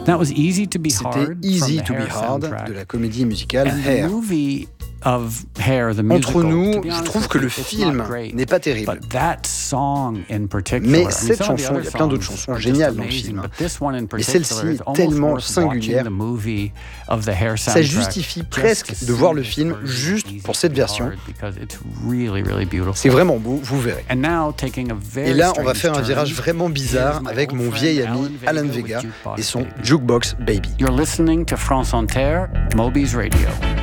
That was Easy to Be C'était Hard Easy from the to Be Hair Hard soundtrack. de la comédie musicale And the Hair. movie of Hair, the musical, Entre nous, to be je honest trouve with que you, le it's film not great, n'est pas terrible. but that song in particular, Mais I mean, cette some of the chanson, other il y a plein d'autres songs chansons are just géniales dans le amazing, film, but this one in mais particular celle-ci is est almost tellement worth singulière. watching the movie of the Hair Ça soundtrack justifie just presque to de voir see le this film version juste of pour Easy cette to Be version. Hard, because it's really, really beautiful. C'est vraiment beau, vous verrez. And now, taking a very Et là, on va strange faire un turn, virage vraiment bizarre here's my avec old mon friend vieil ami Alan with Vega Jukebox et son Baby. Jukebox Baby. You're listening to France Inter, Moby's Radio.